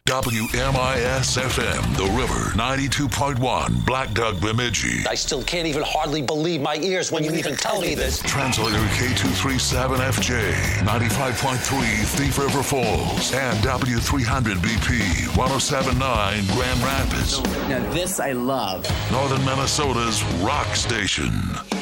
WMIS-FM, The River, 92.1, Black Duck, Bemidji. I still can't even hardly believe my ears when you even tell me this. Translator K237FJ, 95.3, Thief River Falls, and W300BP, 107.9, Grand Rapids. Now this I love. Northern Minnesota's rock station.